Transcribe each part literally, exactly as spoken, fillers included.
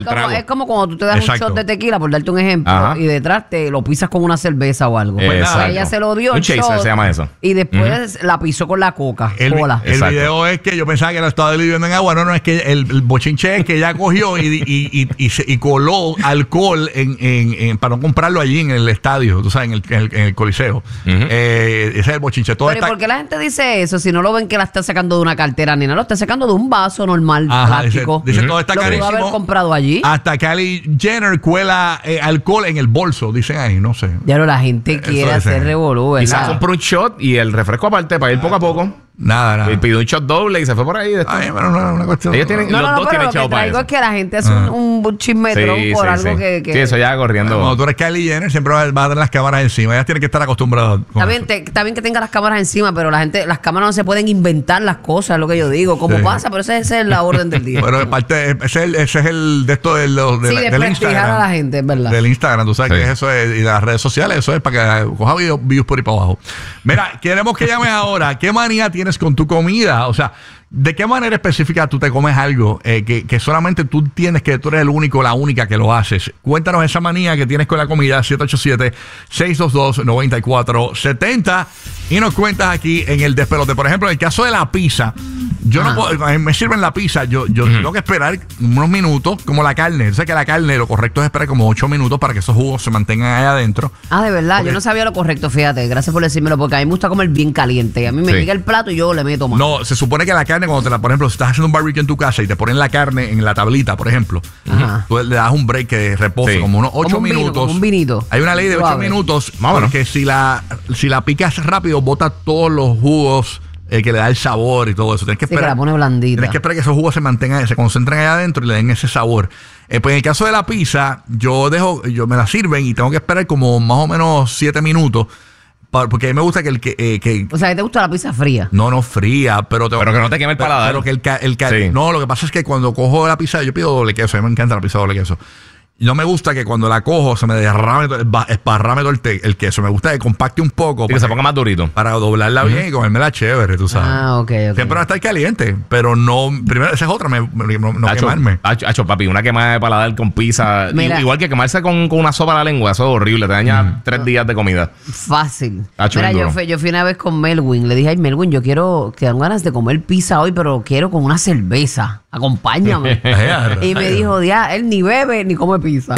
Como, es como cuando tú te das Exacto. un shot de tequila, por darte un ejemplo, Ajá. y detrás te lo pisas con una cerveza o algo. Pues nada, ella se lo dio. Un chaser se llama eso. Y después uh-huh. la pisó con la coca. El, cola. el video es que yo pensaba que lo estaba diluviendo en agua. No, no, es que el, el bochinche es que ella cogió y, y, y, y, y, y coló alcohol en, en, en, para no comprarlo allí en el estadio, tú sabes, en el, en el, en el Coliseo. Uh-huh. eh, ese es el bochinche. Todo Pero está... ¿por qué la gente dice eso? Si no lo ven que la está sacando de una cartera ni nada, lo está sacando de un vaso normal, Ajá, plástico. Dice, dice uh-huh. todo está lo carísimo. pudo haber comprado allí. Hasta Kylie Jenner cuela eh, alcohol en el bolso, dicen ahí, no sé. Ya no, la gente quiere hacer revolú, ¿verdad? Quizás compró un shot y el refresco aparte para ir poco a poco. Nada, nada. Y pidió un shot doble y se fue por ahí. Ay, pero no, una cuestión. Ellos tienen, no, los no, dos no, pero tienen lo chavo que para traigo eso. es que la gente hace ah. un, un chismetrón sí, por sí, algo sí. que, que... Sí, eso ya corriendo. Cuando tú eres Kylie Jenner, siempre va a tener las cámaras encima. Ellas tienen que estar acostumbradas. Está bien, te, está bien que tenga las cámaras encima, pero la gente, las cámaras no se pueden inventar las cosas, es lo que yo digo. Como sí. pasa, pero esa, esa es la orden del día. Pero parte, ese, es el, ese es el de esto de, de, sí, de, de del Instagram. a la gente, es verdad. Del Instagram, tú sabes sí. que eso es, y de las redes sociales, eso es para que coja videos, videos por ahí para abajo. Mira, queremos que llames ahora. ¿Qué manía tienes con tu comida? O sea, ¿de qué manera específica tú te comes algo eh, que, que solamente tú tienes, que tú eres el único, la única que lo haces? Cuéntanos esa manía que tienes con la comida, siete ocho siete, seis dos dos, nueve cuatro siete cero, y nos cuentas aquí en el despelote. Por ejemplo, en el caso de la pizza, yo ah. no puedo, me sirven la pizza, yo, yo uh-huh. tengo que esperar unos minutos, como la carne. Yo sé que la carne lo correcto es esperar como ocho minutos para que esos jugos se mantengan ahí adentro. Ah, de verdad, porque, yo no sabía lo correcto, fíjate, gracias por decírmelo, porque a mí me gusta comer bien caliente. A mí me sí. llega el plato y yo le meto más. No, se supone que la carne, cuando te la, por ejemplo, si estás haciendo un barbecue en tu casa y te ponen la carne en la tablita, por ejemplo, Ajá. tú le das un break de reposo, sí. como unos ocho un minutos. Vino, como un vinito. Hay una ley de ocho minutos, Vámonos. porque si la, si la picas rápido, bota todos los jugos. Eh, que le da el sabor y todo eso. Tienes que sí, esperar. Que la pone blandita. Tienes que esperar que esos jugos se mantengan, se concentren allá adentro y le den ese sabor. Eh, pues en el caso de la pizza, yo dejo, yo me la sirven y tengo que esperar como más o menos siete minutos. Para, porque a mí me gusta que el que, eh, que. O sea, ¿te gusta la pizza fría? No, no fría, pero. Te, pero que no te queme el paladar. Pero que el, el, el sí. No, lo que pasa es que cuando cojo la pizza, yo pido doble queso. A mí me encanta la pizza doble queso. No me gusta que cuando la cojo se me derrame, esparrame todo el, te, el queso. Me gusta que compacte un poco. Y que se ponga más durito. Para doblarla uh-huh. bien y comérmela chévere, tú sabes. Ah, ok, ok. Siempre va a estar caliente, pero no... Primero, esa es otra, me, me, no, no Acho, quemarme. Acho, acho, papi, una quemada de paladar con pizza. Mira, igual que quemarse con, con una sopa a la lengua. Eso es horrible. Te daña uh-huh. tres días de comida. Fácil. Acho, Mira, yo fui, yo fui una vez con Melwin. Le dije, ay, Melwin, yo quiero... Que dan ganas de comer pizza hoy, pero quiero con una cerveza. Acompáñame. Y me dijo, ya, él ni bebe ni come pizza.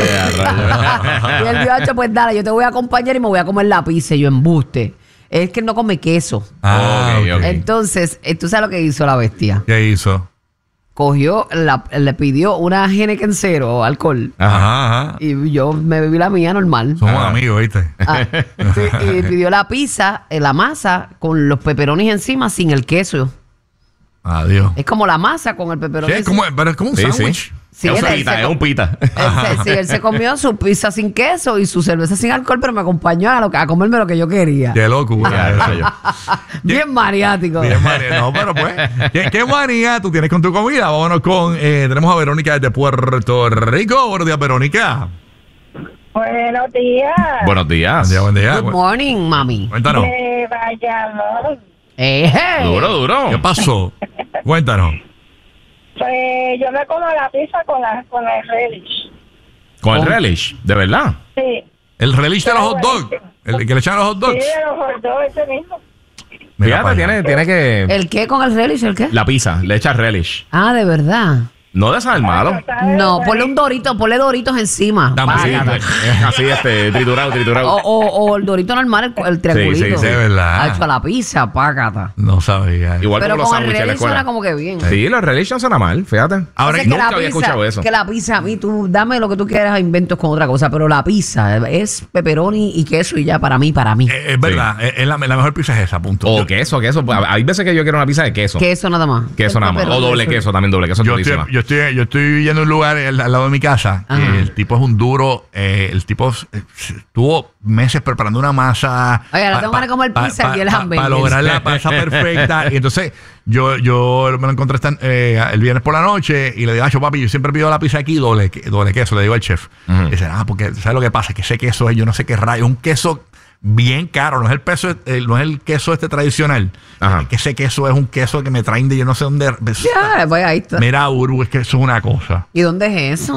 Y él dijo, pues dale, yo te voy a acompañar y me voy a comer la pizza. Y yo, embuste. Es que él no come queso. Ah, okay, okay. Entonces, ¿tú sabes lo que hizo la bestia? ¿Qué hizo? Cogió, la, le pidió una Heineken cero, alcohol. Ajá, ajá. Y yo me bebí la mía normal. Somos ah. amigos, ¿viste? Ah, sí, y pidió la pizza, la masa, con los pepperonis encima, sin el queso. Adiós. Es como la masa con el pepperoni. Sí, es como, pero es como un sí, sándwich. Sí. Sí, es, él, un él pita, se, es un pita. Él se, sí, él se comió su pizza sin queso y su cerveza sin alcohol, pero me acompañó a, lo, a comerme lo que yo quería. Qué locura. Bien maniático. Bien maniático. No, pero pues, ¿qué, ¿qué manía tú tienes con tu comida? Vámonos con, eh, tenemos a Verónica desde Puerto Rico. Buenos días, Verónica. Buenos días. Buenos días. Buen día, buen día. Good morning, mami. Cuéntanos. Eh, vayamos. Eh, hey. Duro, duro. ¿Qué pasó? Cuéntanos. Pues yo me como la pizza con, la, con el relish. ¿Con el relish? ¿De verdad? Sí. ¿El relish de los hot dogs? ¿El que le echan a los hot dogs? Sí, de los hot dogs, ese mismo. Fíjate, tiene, tiene que... ¿El qué con el relish? ¿El qué? La pizza, le echa relish. Ah, ¿de verdad? No de saber malo. No, ponle un dorito, ponle doritos encima. Así, así, este, triturado, triturado. O, o, o el dorito normal, el, el triangulito. Sí, sí, sí. De verdad. Ha hecho la pizza, págata. No sabía. Igual pero como los con el sándwiches en la relish escuela. suena como que bien. Sí, los relish no suena mal, fíjate. Ahora, o sea, nunca la había pizza, escuchado eso. Que la pizza, a mí, tú dame lo que tú quieras, inventos con otra cosa, pero la pizza es pepperoni y queso y ya para mí, para mí. Eh, es verdad, sí. es, es la, la mejor pizza es esa, punto. O queso, queso. Hay veces que yo quiero una pizza de queso. Queso nada más. Queso nada más. O doble eso. queso, también doble queso. Yo estoy, yo, estoy, yo estoy yendo a un lugar al, al lado de mi casa. Eh, el tipo es un duro. Eh, el tipo eh, estuvo meses preparando una masa. Oye, ahora tengo ganas de comer pizza pa, y el pa, hamburger. Para lograr la pizza perfecta. Y entonces yo, yo me lo encontré esta, eh, el viernes por la noche y le digo, ah, papi, yo siempre pido la pizza aquí doble, doble queso. Le digo al chef. Uh-huh. Y dice, ah, porque ¿sabes lo que pasa? Que ese queso es, yo no sé qué rayo, un queso bien caro. No es el peso, el, no es el queso este tradicional. Ajá. Que ese queso es un queso que me traen de yo no sé dónde. Ya, pues ahí está. Mira, Uru, es que eso es una cosa. ¿Y dónde es eso?